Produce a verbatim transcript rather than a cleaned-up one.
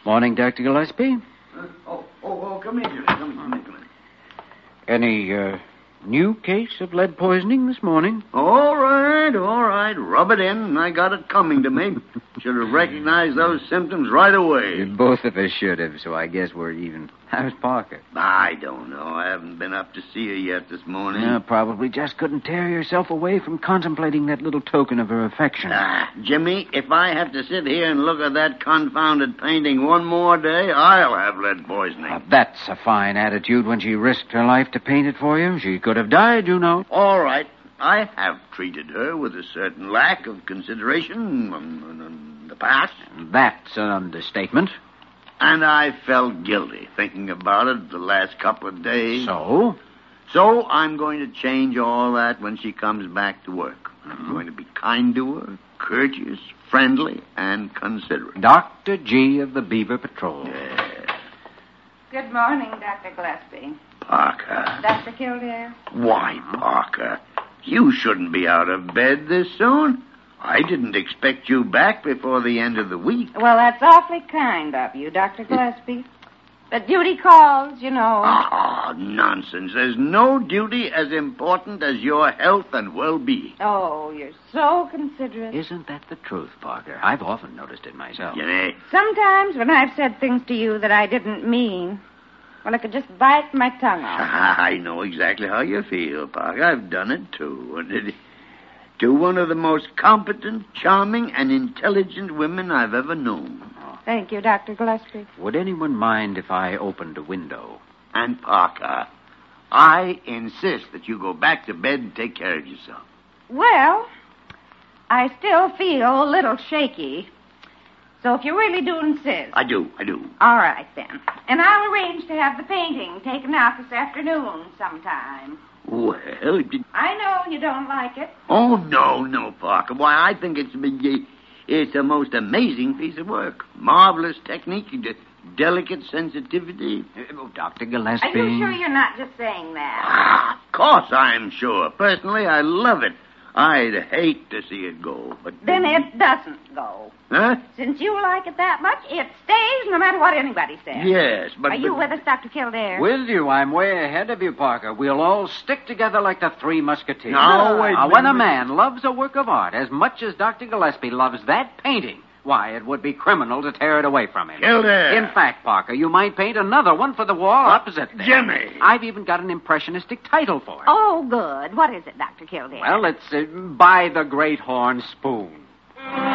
Morning, Doctor Gillespie. Uh, oh, oh, oh, come in, Jimmy. Come in, come in, come in. Any, uh, new case of lead poisoning this morning? All right, all right. Rub it in. I got it coming to me. Should have recognized those symptoms right away. Both of us should have, so I guess we're even. How's Parker? I don't know. I haven't been up to see her yet this morning. Uh, probably just couldn't tear yourself away from contemplating that little token of her affection. Ah, Jimmy, if I have to sit here and look at that confounded painting one more day, I'll have lead poisoning. Uh, that's a fine attitude when she risked her life to paint it for you. She could have died, you know. All right. I have treated her with a certain lack of consideration in, in the past. That's an understatement. And I felt guilty thinking about it the last couple of days. So? So I'm going to change all that when she comes back to work. I'm Mm-hmm. going to be kind to her, courteous, friendly, and considerate. Doctor G of the Beaver Patrol. Yes. Good morning, Doctor Gillespie. Parker. Doctor Kildare? Why, Parker? You shouldn't be out of bed this soon. I didn't expect you back before the end of the week. Well, that's awfully kind of you, Doctor Gillespie. But duty calls, you know. Ah, nonsense. There's no duty as important as your health and well-being. Oh, you're so considerate. Isn't that the truth, Parker? I've often noticed it myself. Jenny. Sometimes when I've said things to you that I didn't mean, well, I could just bite my tongue off. I know exactly how you feel, Parker. I've done it, too. And it, to one of the most competent, charming, and intelligent women I've ever known. Thank you, Doctor Gillespie. Would anyone mind if I opened a window? And, Parker, I insist that you go back to bed and take care of yourself. Well, I still feel a little shaky. So if you really do insist. I do, I do. All right, then. And I'll arrange to have the painting taken out this afternoon sometime. Well, it- I know you don't like it. oh, no, no, Parker. Why, I think it's it's a most amazing piece of work. Marvelous technique, de- delicate sensitivity. Oh, Doctor Gillespie. Are you sure you're not just saying that? Ah, of course I'm sure. Personally, I love it. I'd hate to see it go, but... Then it doesn't go. Huh? Since you like it that much, it stays no matter what anybody says. Yes, but... Are you but- with us, Doctor Kildare? With you. I'm way ahead of you, Parker. We'll all stick together like the Three Musketeers. No, wait a Now, when a minute. man loves a work of art as much as Doctor Gillespie loves that painting, why, it would be criminal to tear it away from him. Kildare. In fact, Parker, you might paint another one for the wall opposite there. Jimmy. I've even got an impressionistic title for it. Oh, good. What is it, Doctor Kildare? Well, it's uh, By the Great Horn Spoon.